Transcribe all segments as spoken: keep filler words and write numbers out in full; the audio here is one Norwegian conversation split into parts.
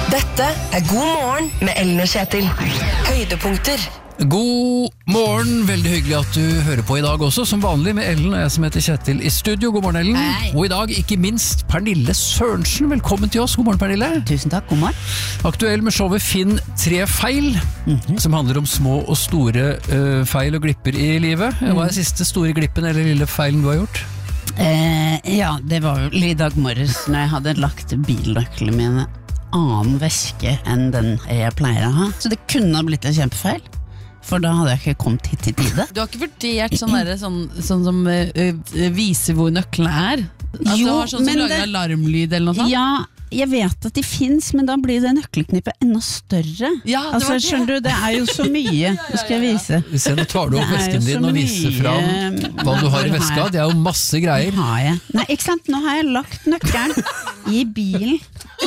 Dette er God morgen med Ellen og Kjetil. Høydepunkter. God morgen, veldig hyggelig at du hører på i dag også, som vanlig med Ellen og jeg som heter Kjetil i studio. God morgen, Ellen. Hei. Og i dag ikke minst Pernille Sørensen. Velkommen til oss. God morgen, Pernille. Tusen takk, god morgen. Aktuell med showet Finn tre feil, mm-hmm. som handler om små og store uh, feil og glipper i livet. Hva er siste store glippen eller lille feilen du har gjort? Eh, ja, det var vel i dag morges når jeg hadde lagt bilnøklene mine annen veske enn den jeg pleier å ha. Så det kunne ha blitt en kjempefeil. For da hadde jeg ikke kommet hit i tide. Du har ikke vurdert sånn, der, sånn, sånn som uh, viser hvor nøklene er? At Jo, du har sånn som men lager det- alarmlyd eller noe sånt? Ja, jeg vet at de finnes, men da blir det nøkkelknippet enda større. Ja, det altså, var det. skjønner du, det er jo så mye. Nå skal jeg vise. Vi ser, nå tar du opp Det er jo vesken så din og viser mye- fram hva du har i Hvor har veska. jeg- Det er jo masse greier. Nå har jeg. Nei, ikke sant? Nå har jeg lagt nøkkelen i bilen.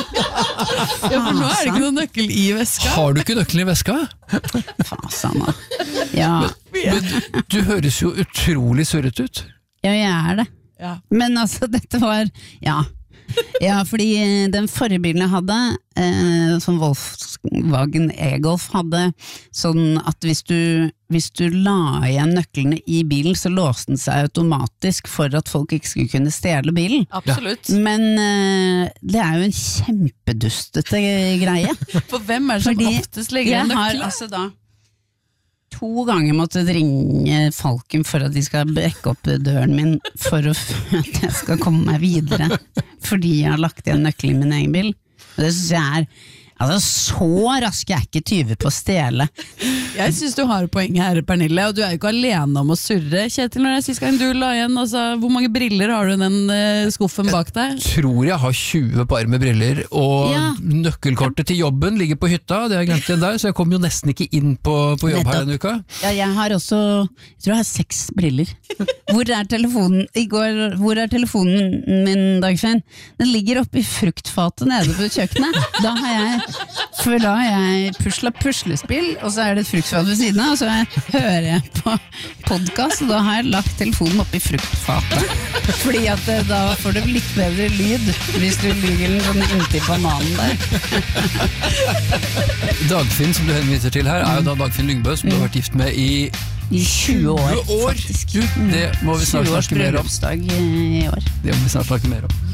Ja, for nå er det ikke noen nøkkel i veska. Har du ikke nøkkelen i veska? Fasan da. Ja, Men du, du høres jo utrolig surret ut. ja, jeg er det. Ja. Men altså, dette var ja. ja, fordi den forrige bilen jeg hadde, eh, som Volkswagen E-Golf hadde, sånn at hvis du, hvis du la igjen nøklene i bilen, så låste den seg automatisk for at folk ikke skulle kunne stjele bilen. Absolutt. Men eh, det er jo en kjempedustete greie. For hvem er det som Fordi oftest legger jeg en har nøkkel? altså da to ganger måttet ringe Falken for at de skal brekke opp døren min for å, at jeg skal komme meg videre, fordi jeg har lagt igjen nøkkelen i min egen bil. Og det synes jeg er altså, så rask er ikke tyve på å stjele. Jeg synes du har poeng her, Pernille, og du er jo ikke alene om å surre. Kjetil, når jeg sist gang du la igjen, altså, hvor mange briller har du i den uh, skuffen bak deg? Tror jeg har tjue par med briller, og Ja. nøkkelkortet til jobben ligger på hytta, det har jeg glemt igjen der, så jeg kom jo nesten ikke inn på, på jobb her Nettopp. denne uka. Ja, jeg har også, jeg tror jeg har seks briller. Hvor er telefonen, i går, hvor er telefonen min, Dagfinn? Den ligger oppe i fruktfatet nede på kjøkkenet. Da har jeg, for da har jeg puslet puslespill, og så er det et fruktfat ved siden av, og så jeg, hører jeg på podcast, og da har jeg lagt telefonen oppe i fruktfatet. Fordi at eh, da får du litt bedre lyd, hvis du ligger den sånn inntil bananen der. Dagfinn, som du henviser til her, er jo da Dagfinn Lyngbø, som du har vært gift med i I tjue år, år. faktisk. Du, det må vi snart tjue års snakke mer om. bryllupsdag eh, i år. Det må vi snart snakke mer om.